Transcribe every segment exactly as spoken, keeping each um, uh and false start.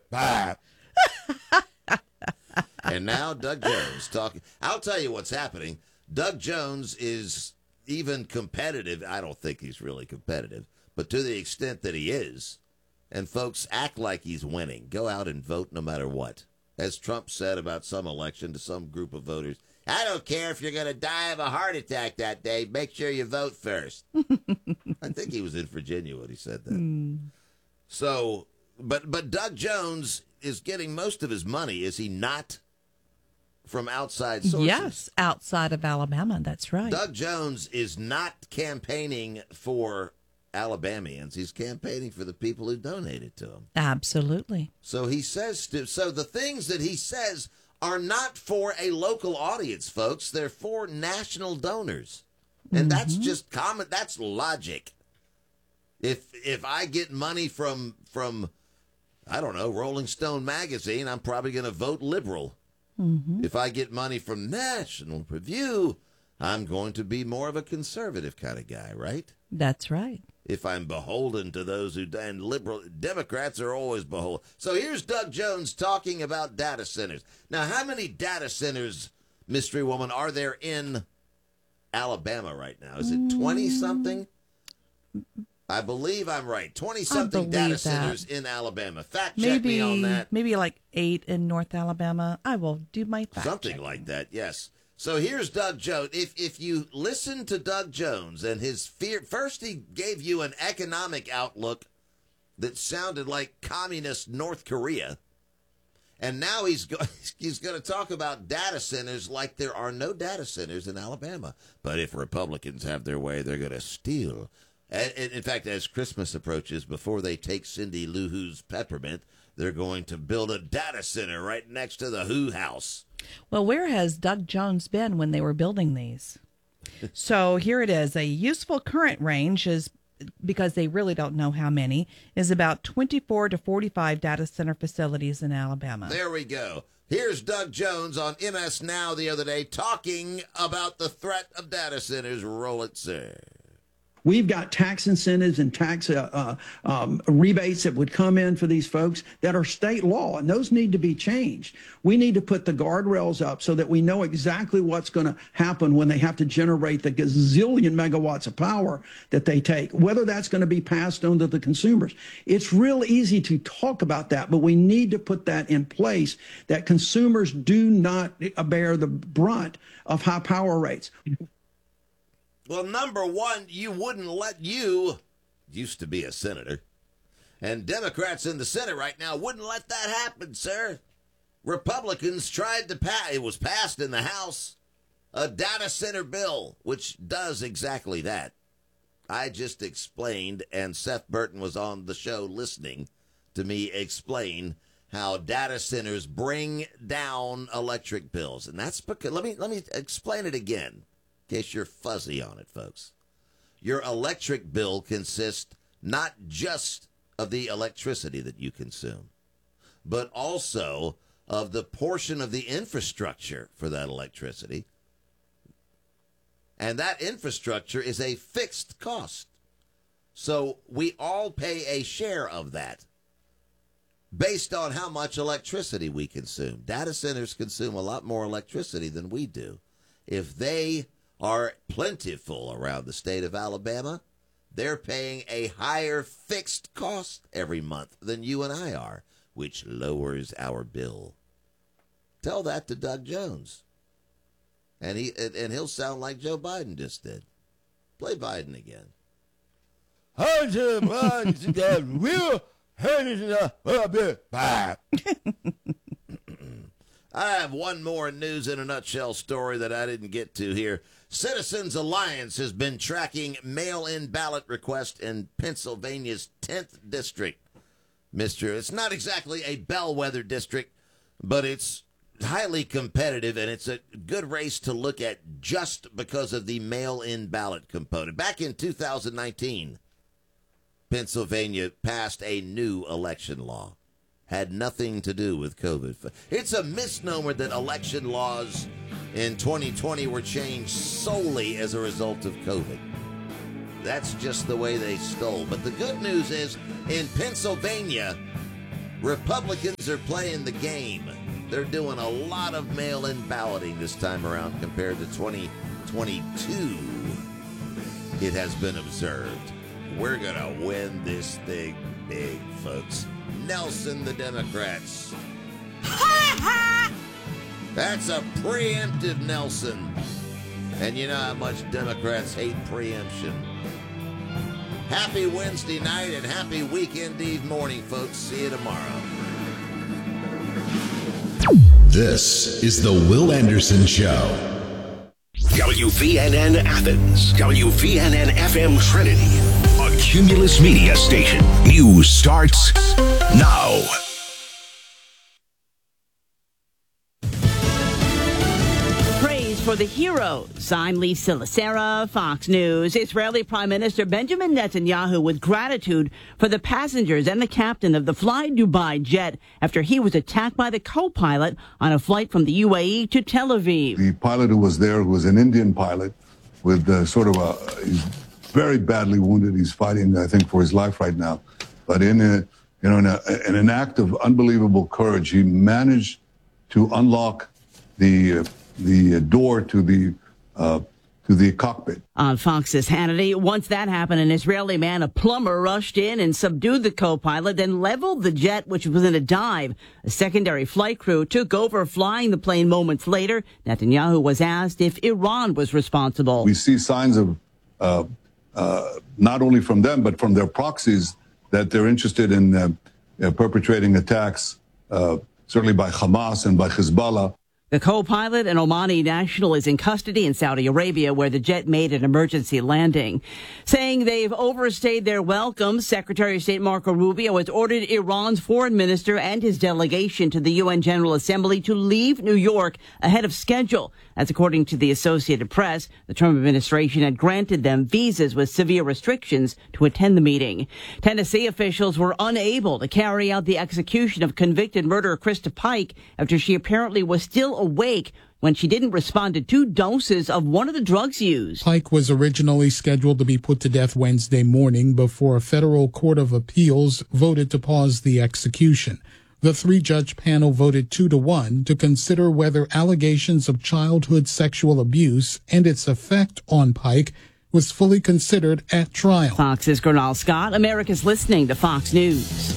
Bye. And now Doug Jones talking. I'll tell you what's happening. Doug Jones is even competitive. I don't think he's really competitive, but to the extent that he is, and folks act like he's winning. Go out and vote no matter what. As Trump said about some election to some group of voters, I don't care if you're going to die of a heart attack that day. Make sure you vote first. I think he was in Virginia when he said that. Mm. So, but but Doug Jones is getting most of his money, is he not? From outside sources. Yes, outside of Alabama. That's right. Doug Jones is not campaigning for Alabamians. He's campaigning for the people who donated to him. Absolutely. So he says to, so the things that he says are not for a local audience, folks. They're for national donors. And mm-hmm. that's just common. That's logic. If if I get money from from I don't know, Rolling Stone magazine, I'm probably going to vote liberal. Mm-hmm. If I get money from National Review, I'm going to be more of a conservative kind of guy, right? That's right. If I'm beholden to those who, and liberal Democrats are always beholden. So here's Doug Jones talking about data centers. Now, how many data centers, mystery woman, are there in Alabama right now? Is it twenty-something? I believe I'm right. twenty-something data that. centers in Alabama. Fact check maybe, me on that. Maybe like eight in North Alabama. I will do my fact Something checking. like that, yes. So here's Doug Jones. If if you listen to Doug Jones and his fear, first he gave you an economic outlook that sounded like communist North Korea. And now he's go- he's going to talk about data centers like there are no data centers in Alabama. But if Republicans have their way, they're going to steal. And, and in fact, as Christmas approaches, before they take Cindy Lou Who's peppermint, they're going to build a data center right next to the Who house. Well, where has Doug Jones been when they were building these? So here it is. A useful current range is, because they really don't know how many, is about twenty-four to forty-five data center facilities in Alabama. There we go. Here's Doug Jones on M S Now the other day talking about the threat of data centers. Roll it, sir. We've got tax incentives and tax uh, uh, um, rebates that would come in for these folks that are state law, and those need to be changed. We need to put the guardrails up so that we know exactly what's going to happen when they have to generate the gazillion megawatts of power that they take, whether that's going to be passed on to the consumers. It's real easy to talk about that, but we need to put that in place that consumers do not bear the brunt of high power rates. Well, number one, you wouldn't let you, used to be a senator, and Democrats in the Senate right now wouldn't let that happen, sir. Republicans tried to pass, it was passed in the House, a data center bill, which does exactly that. I just explained, and Seth Burton was on the show listening to me explain how data centers bring down electric bills. And that's because, let me, let me explain it again. In case you're fuzzy on it, folks. Your electric bill consists not just of the electricity that you consume, but also of the portion of the infrastructure for that electricity. And that infrastructure is a fixed cost. So we all pay a share of that based on how much electricity we consume. Data centers consume a lot more electricity than we do. If they are plentiful around the state of Alabama, they're paying a higher fixed cost every month than you and I are, which lowers our bill. Tell that to Doug Jones. And he and he'll sound like Joe Biden just did. Play Biden again. I have one more news in a nutshell story that I didn't get to here. Citizens Alliance has been tracking mail-in ballot requests in Pennsylvania's tenth district. Mister It's not exactly a bellwether district, but it's highly competitive, and it's a good race to look at just because of the mail-in ballot component. Back in two thousand nineteen, Pennsylvania passed a new election law. Had nothing to do with COVID. It's a misnomer that election laws in twenty twenty were changed solely as a result of COVID. That's just the way they stole. But the good news is, in Pennsylvania, Republicans are playing the game. They're doing a lot of mail-in balloting this time around compared to twenty twenty-two. It has been observed. We're going to win this thing big, folks. Nelson, the Democrats. That's a preemptive Nelson. And you know how much Democrats hate preemption. Happy Wednesday night and happy weekend eve morning, folks. See you tomorrow. This is the Will Anderson Show. W V N N Athens, W V N N F M Trinity, a Cumulus Media station. News starts now. For the heroes, I'm Lisa Lacera, Fox News. Israeli Prime Minister Benjamin Netanyahu with gratitude for the passengers and the captain of the Fly Dubai jet after he was attacked by the co-pilot on a flight from the U A E to Tel Aviv. The pilot who was there was an Indian pilot with uh, sort of a, he's very badly wounded. He's fighting, I think, for his life right now. But in a, you know, in, a, in an act of unbelievable courage, he managed to unlock the uh, the door to the uh, to the cockpit. On Fox's Hannity, once that happened, an Israeli man, a plumber, rushed in and subdued the co-pilot, then leveled the jet, which was in a dive. A secondary flight crew took over flying the plane moments later. Netanyahu was asked if Iran was responsible. We see signs of uh, uh, not only from them, but from their proxies that they're interested in uh, uh, perpetrating attacks, uh, certainly by Hamas and by Hezbollah. The co-pilot, an Omani national, is in custody in Saudi Arabia, where the jet made an emergency landing. Saying they've overstayed their welcome, Secretary of State Marco Rubio has ordered Iran's foreign minister and his delegation to the U N General Assembly to leave New York ahead of schedule. That's according to the Associated Press. The Trump administration had granted them visas with severe restrictions to attend the meeting. Tennessee officials were unable to carry out the execution of convicted murderer Krista Pike after she apparently was still awake when she didn't respond to two doses of one of the drugs used. Pike was originally scheduled to be put to death Wednesday morning before a federal court of appeals voted to pause the execution. The three-judge panel voted two to one to consider whether allegations of childhood sexual abuse and its effect on Pike was fully considered at trial. Fox's Gernal Scott, America's listening to Fox News.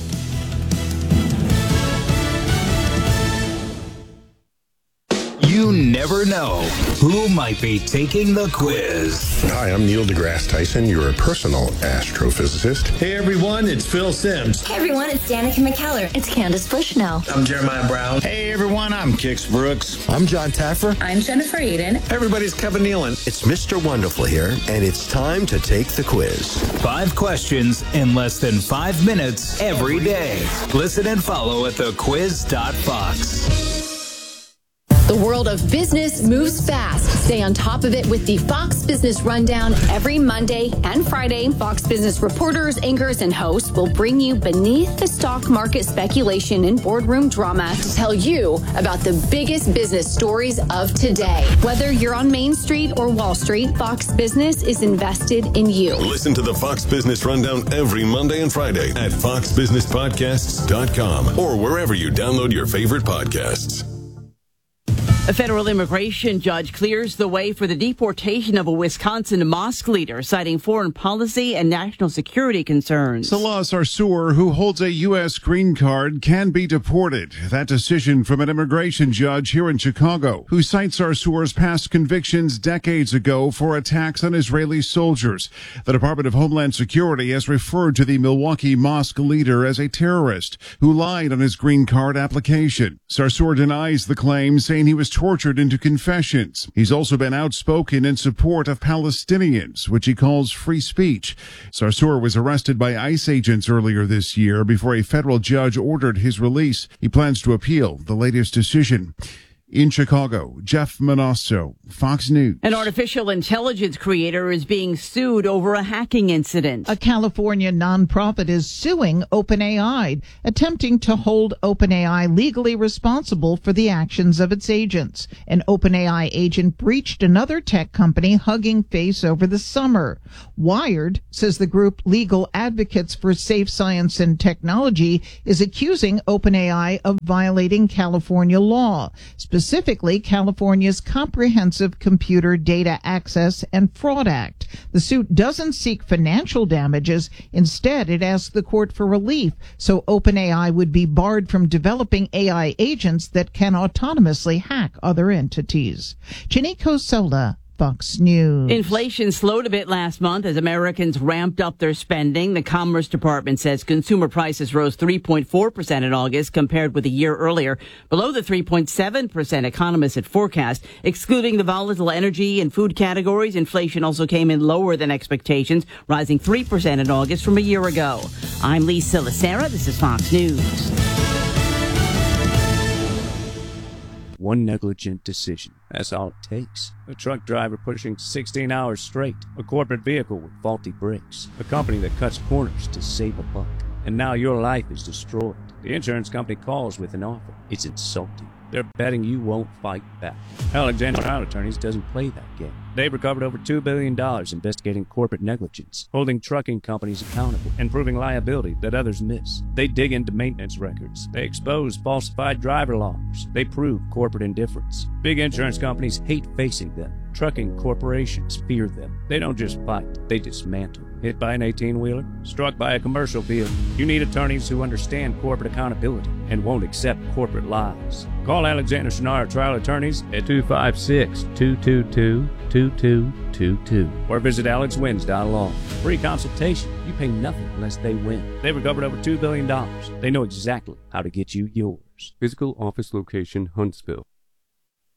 You never know who might be taking the quiz. Hi, I'm Neil deGrasse Tyson, your personal astrophysicist. Hey everyone, it's Phil Sims. Hey everyone, it's Danica McKellar. It's Candace Bushnell. I'm Jeremiah Brown. Hey everyone, I'm Kix Brooks. I'm John Taffer. I'm Jennifer Aiden. Everybody's Kevin Nealon. It's Mister Wonderful here, and it's time to take the quiz. Five questions in less than five minutes every day. Listen and follow at the quiz dot fox. The world of business moves fast. Stay on top of it with the Fox Business Rundown every Monday and Friday. Fox Business reporters, anchors, and hosts will bring you beneath the stock market speculation and boardroom drama to tell you about the biggest business stories of today. Whether you're on Main Street or Wall Street, Fox Business is invested in you. Listen to the Fox Business Rundown every Monday and Friday at fox business podcasts dot com or wherever you download your favorite podcasts. A federal immigration judge clears the way for the deportation of a Wisconsin mosque leader, citing foreign policy and national security concerns. Salah Sarsour, who holds a U S green card, can be deported. That decision from an immigration judge here in Chicago, who cites Sarsour's past convictions decades ago for attacks on Israeli soldiers. The Department of Homeland Security has referred to the Milwaukee mosque leader as a terrorist who lied on his green card application. Sarsour denies the claim, saying he was tortured into confessions. He's also been outspoken in support of Palestinians, which he calls free speech. Sarsour was arrested by ICE agents earlier this year before a federal judge ordered his release. He plans to appeal the latest decision. In Chicago, Jeff Manasso, Fox News. An artificial intelligence creator is being sued over a hacking incident. A California nonprofit is suing OpenAI, attempting to hold OpenAI legally responsible for the actions of its agents. An OpenAI agent breached another tech company, Hugging Face, over the summer. Wired says the group Legal Advocates for Safe Science and Technology is accusing OpenAI of violating California law. Specifically, California's Comprehensive Computer Data Access and Fraud Act. The suit doesn't seek financial damages. Instead, it asks the court for relief so OpenAI would be barred from developing A I agents that can autonomously hack other entities. Janiko Sola, Fox News. Inflation slowed a bit last month as Americans ramped up their spending. The Commerce Department says consumer prices rose three point four percent in August compared with a year earlier, below the three point seven percent economists had forecast. Excluding the volatile energy and food categories, inflation also came in lower than expectations, rising three percent in August from a year ago. I'm Lisa Lacera. This is Fox News. One negligent decision. That's all it takes. A truck driver pushing sixteen hours straight. A corporate vehicle with faulty brakes. A company that cuts corners to save a buck. And now your life is destroyed. The insurance company calls with an offer. It's insulting. They're betting you won't fight back. Alexander Trial Attorneys doesn't play that game. They've recovered over two billion dollars investigating corporate negligence, holding trucking companies accountable, and proving liability that others miss. They dig into maintenance records. They expose falsified driver logs. They prove corporate indifference. Big insurance companies hate facing them. Trucking corporations fear them. They don't just fight, they dismantle. Hit by an eighteen-wheeler? Struck by a commercial vehicle? You need attorneys who understand corporate accountability and won't accept corporate lies. Call Alexander Schneider Trial Attorneys at two five six, two two two, two two two two or visit alex wins dot law. Free consultation. You pay nothing unless they win. They've recovered over two billion dollars. They know exactly how to get you yours. Physical office location, Huntsville.